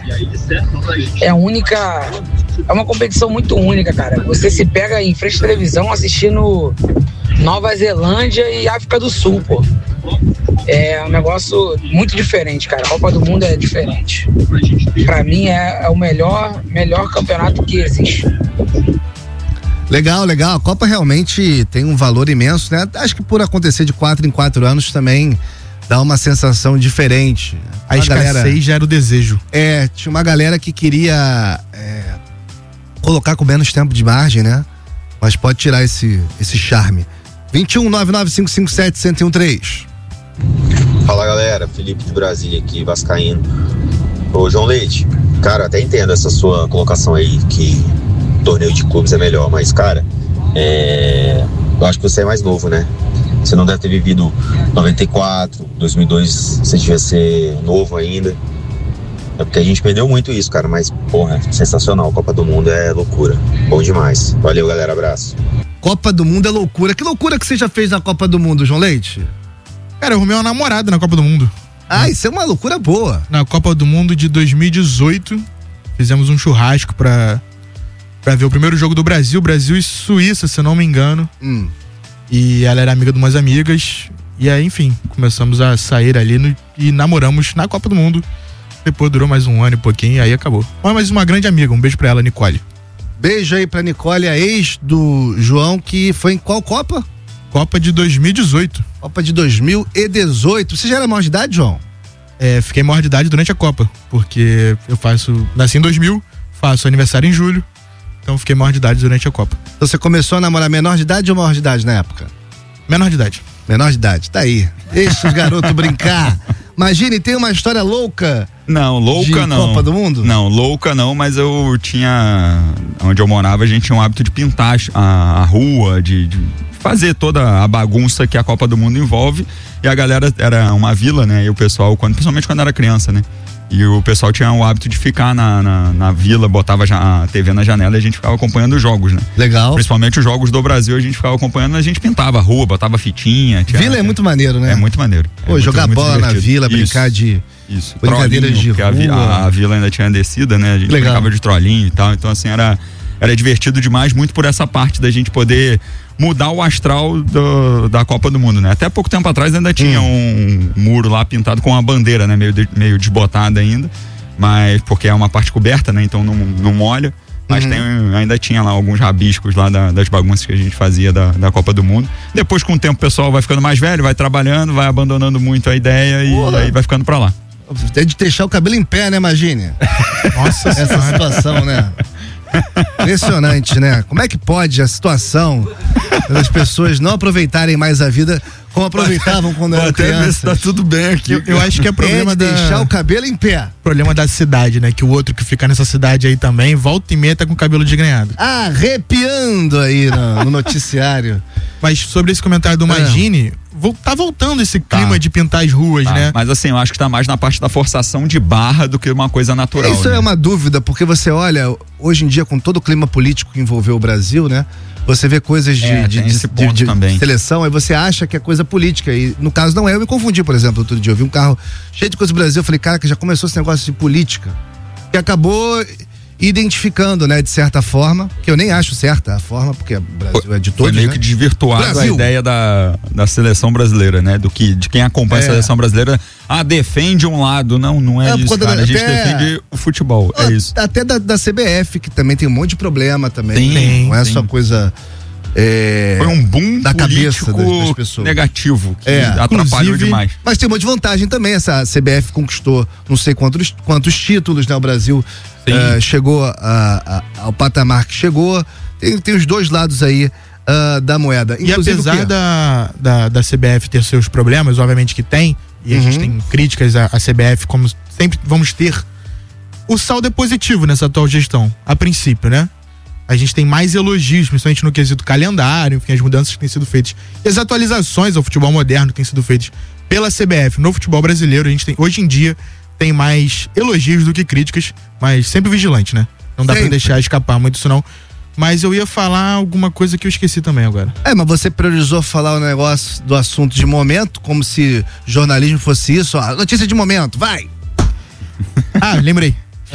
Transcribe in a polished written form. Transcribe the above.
é única, é uma competição muito única, cara. Você se pega em frente à televisão assistindo Nova Zelândia e África do Sul, pô. É um negócio muito diferente, cara. A Copa do Mundo é diferente. Pra mim é o melhor campeonato que existe. Legal. A Copa realmente tem um valor imenso, né? Acho que por acontecer de 4 em 4 anos também dá uma sensação diferente. A escassez já era o desejo. Tinha uma galera que queria colocar com menos tempo de margem, né? Mas pode tirar esse charme. 21-99557-1013. Fala, galera, Felipe de Brasília aqui, vascaíno. Ô, João Leite, cara, até entendo essa sua colocação aí, que torneio de clubes é melhor, mas, cara, eu acho que você é mais novo, né? Você não deve ter vivido 94, 2002, você devia ser novo ainda. É porque a gente perdeu muito isso, cara, mas, porra, sensacional. Copa do Mundo é loucura. Bom demais. Valeu, galera, abraço. Copa do Mundo é loucura. Que loucura que você já fez na Copa do Mundo, João Leite? Cara, eu arrumei uma namorada na Copa do Mundo. Isso é uma loucura boa. Na Copa do Mundo de 2018, fizemos um churrasco pra ver o primeiro jogo do Brasil e Suíça, se eu não me engano. E ela era amiga de umas amigas. E aí, enfim, começamos a sair ali e namoramos na Copa do Mundo. Depois durou mais um ano e pouquinho e aí acabou. Mas uma grande amiga, um beijo pra ela, Nicole. Beijo aí pra Nicole, a ex do João, que foi em qual Copa? Copa de 2018. Copa de 2018. Você já era maior de idade, João? Fiquei maior de idade durante a Copa, porque nasci em 2000, faço aniversário em julho, então fiquei maior de idade durante a Copa. Então você começou a namorar menor de idade ou maior de idade na época? Menor de idade. Menor de idade, tá aí. Deixa os garotos brincar. Imagine, tem uma história louca. Não, louca não. Copa do Mundo? Não, louca não, mas eu tinha, onde eu morava, a gente tinha o hábito de pintar a rua, de fazer toda a bagunça que a Copa do Mundo envolve. E a galera, era uma vila, né? E o pessoal, principalmente quando era criança, né? E o pessoal tinha o hábito de ficar na vila, botava a TV na janela e a gente ficava acompanhando os jogos, né? Legal. Principalmente os jogos do Brasil, a gente ficava acompanhando, a gente pintava a rua, botava fitinha. Vila é muito maneiro, né? É muito maneiro. Pô, jogar bola na vila, brincar de... Isso. Brincadeiras de rua. A vila ainda tinha descida, né? A gente brincava de trollinho e tal. Então, assim, era divertido demais, muito por essa parte da gente poder mudar o astral da Copa do Mundo, né? Até pouco tempo atrás ainda tinha um muro lá pintado com uma bandeira, né? Meio desbotada ainda, mas porque é uma parte coberta, né? Então não molha. Mas ainda tinha lá alguns rabiscos lá das bagunças que a gente fazia da Copa do Mundo. Depois, com o tempo, o pessoal vai ficando mais velho, vai trabalhando, vai abandonando muito a ideia e aí vai ficando pra lá. Tem de deixar o cabelo em pé, né, imagine? Nossa, essa situação, né? Impressionante, né? Como é que pode a situação das pessoas não aproveitarem mais a vida como aproveitavam quando eram crianças? Até ver se tá tudo bem aqui. Eu acho que é problema deixar o cabelo em pé. Problema da cidade, né? Que o outro que fica nessa cidade aí também, volta e meia tá com o cabelo desgrenhado. Arrepiando aí no noticiário. Mas sobre esse comentário do Magini, tá voltando esse clima de pintar as ruas, né? Mas assim, eu acho que tá mais na parte da forçação de barra do que uma coisa natural. Isso, né? É uma dúvida, porque você olha, hoje em dia, com todo o clima político que envolveu o Brasil, né? Você vê coisas de seleção, aí você acha que é coisa política, e no caso não é. Eu me confundi, por exemplo, outro dia eu vi um carro cheio de coisa do Brasil, eu falei, cara, que já começou esse negócio de política, que acabou identificando, né, de certa forma, que eu nem acho certa a forma, porque o Brasil é de todos, foi meio que desvirtuado a ideia da seleção brasileira, né, de quem acompanha a seleção brasileira, defende um lado, não é isso, cara, a gente defende o futebol, é isso. Até da CBF, que também tem um monte de problema também, não é só coisa... foi um boom da cabeça das pessoas. Negativo, que atrapalhou demais. Mas tem um monte de vantagem também, essa CBF conquistou não sei quantos títulos, né, o Brasil chegou ao patamar que chegou, tem os dois lados aí da moeda. Inclusive, e apesar da CBF ter seus problemas, obviamente que tem, e a gente tem críticas à CBF, como sempre vamos ter, o saldo é positivo nessa atual gestão, a princípio, né? A gente tem mais elogios, principalmente no quesito calendário, enfim, as mudanças que têm sido feitas, e as atualizações ao futebol moderno que têm sido feitas pela CBF no futebol brasileiro. A gente tem, hoje em dia, tem mais elogios do que críticas, mas sempre vigilante, né? Não dá pra deixar escapar muito isso não. Mas eu ia falar alguma coisa que eu esqueci também agora. Mas você priorizou falar o negócio do assunto de momento, como se jornalismo fosse isso, notícia de momento, vai! Lembrei.